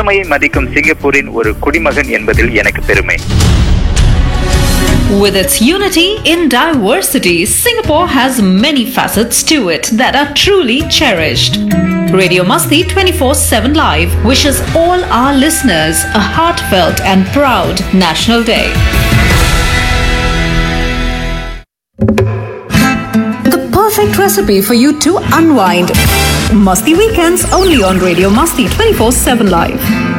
திறமையை மதிக்கும் சிங்கப்பூரின் ஒரு குடிமகன் என்பதில் எனக்கு பெருமை. With its unity in diversity, Singapore has many facets to it that are truly cherished. Radio Masti 24/7 Live wishes all our listeners a heartfelt and proud National Day. The perfect recipe for you to unwind. Masti Weekends only on Radio Masti 24/7 Live.